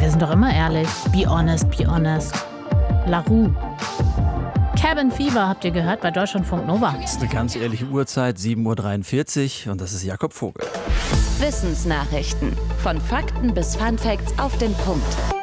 Wir sind doch immer ehrlich. Be honest, be honest. La Rue. Cabin Fever habt ihr gehört bei Deutschlandfunk Nova. Das ist eine ganz ehrliche Uhrzeit, 7:43 Uhr, und das ist Jakob Vogel. Wissensnachrichten. Von Fakten bis Funfacts auf den Punkt.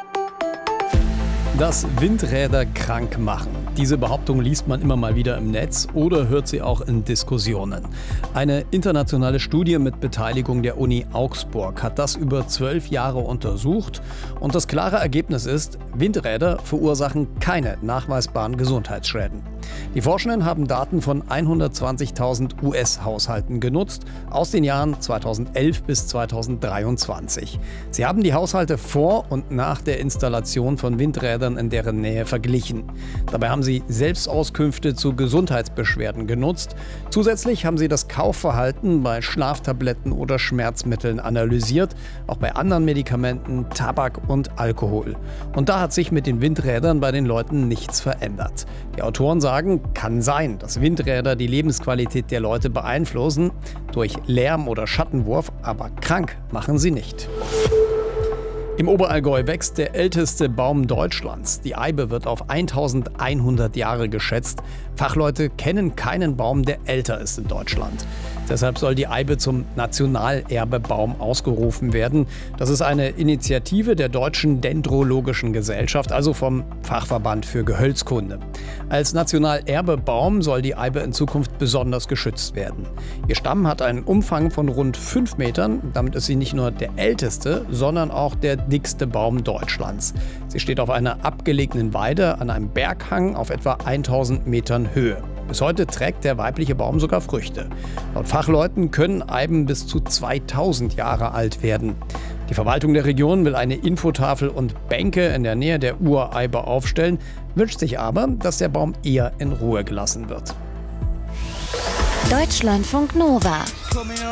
Dass Windräder krank machen. Diese Behauptung liest man immer mal wieder im Netz oder hört sie auch in Diskussionen. Eine internationale Studie mit Beteiligung der Uni Augsburg hat das über 12 Jahre untersucht. Und das klare Ergebnis ist, Windräder verursachen keine nachweisbaren Gesundheitsschäden. Die Forschenden haben Daten von 120.000 US-Haushalten genutzt, aus den Jahren 2011 bis 2023. Sie haben die Haushalte vor und nach der Installation von Windrädern in deren Nähe verglichen. Dabei haben sie Selbstauskünfte zu Gesundheitsbeschwerden genutzt. Zusätzlich haben sie das Kaufverhalten bei Schlaftabletten oder Schmerzmitteln analysiert, auch bei anderen Medikamenten, Tabak und Alkohol. Und da hat sich mit den Windrädern bei den Leuten nichts verändert. Die Autoren sagen, kann sein, dass Windräder die Lebensqualität der Leute beeinflussen, durch Lärm oder Schattenwurf, aber krank machen sie nicht. Im Oberallgäu wächst der älteste Baum Deutschlands. Die Eibe wird auf 1100 Jahre geschätzt. Fachleute kennen keinen Baum, der älter ist in Deutschland. Deshalb soll die Eibe zum Nationalerbebaum ausgerufen werden. Das ist eine Initiative der Deutschen Dendrologischen Gesellschaft, also vom Fachverband für Gehölzkunde. Als Nationalerbebaum soll die Eibe in Zukunft besonders geschützt werden. Ihr Stamm hat einen Umfang von rund 5 Metern. Damit ist sie nicht nur der älteste, sondern auch der dickste Baum Deutschlands. Sie steht auf einer abgelegenen Weide an einem Berghang auf etwa 1000 Metern Höhe. Bis heute trägt der weibliche Baum sogar Früchte. Laut Fachleuten können Eiben bis zu 2000 Jahre alt werden. Die Verwaltung der Region will eine Infotafel und Bänke in der Nähe der Ureibe aufstellen, wünscht sich aber, dass der Baum eher in Ruhe gelassen wird. Deutschlandfunk Nova.